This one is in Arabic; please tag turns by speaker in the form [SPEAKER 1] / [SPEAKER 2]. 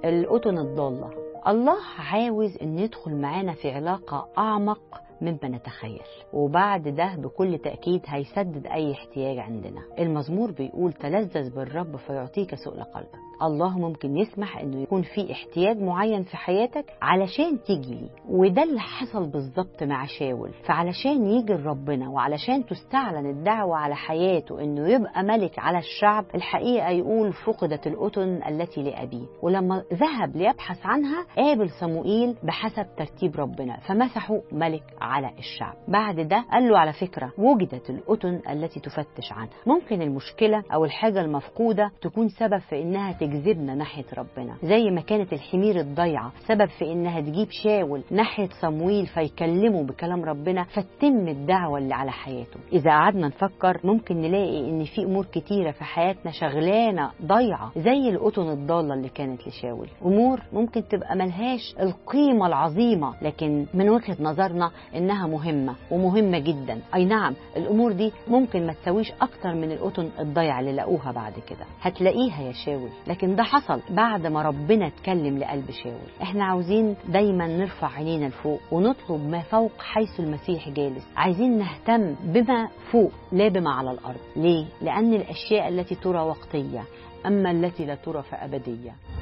[SPEAKER 1] القطن الضالة. الله عاوز ان يدخل معانا في علاقة اعمق مما نتخيل، وبعد ده بكل تأكيد هيسدد اي احتياج عندنا. المزمور بيقول تلذذ بالرب فيعطيك سؤل قلبك. الله ممكن يسمح انه يكون في احتياج معين في حياتك علشان تيجي لي، وده اللي حصل بالظبط مع شاول. فعلشان يجي ربنا وعلشان تستعلن الدعوة على حياته انه يبقى ملك على الشعب، الحقيقة يقول فقدت القطن التي لأبيه. ولما ذهب ليبحث عنها قابل صموئيل بحسب ترتيب ربنا فمسحه ملك على الشعب. بعد ده قال له على فكرة وجدت القطن التي تفتش عنها. ممكن المشكلة او الحاجة المفقودة تكون سبب في انها تجذبنا ناحية ربنا، زي ما كانت الحمير الضيعة سبب في انها تجيب شاول ناحية صموئيل فيكلمه بكلام ربنا فتتم الدعوة اللي على حياته. اذا قعدنا نفكر ممكن نلاقي ان في امور كتيرة في حياتنا شغلانة ضيعة زي القطن الضالة اللي كانت لشاول. امور ممكن تبقى ملهاش القيمة العظيمة لكن من وجهة نظرنا انها مهمة ومهمة جدا. اي نعم الامور دي ممكن ما تسويش اكتر من القطن الضيعة اللي لقوها بعد كده. هتلاقيها يا شاول، لكن ده حصل بعد ما ربنا اتكلم لقلب شاول. احنا عاوزين دايما نرفع عينينا لفوق ونطلب ما فوق حيث المسيح جالس. عايزين نهتم بما فوق لا بما على الارض. ليه؟ لان الاشياء التي ترى وقتية اما التي لا ترى فابدية.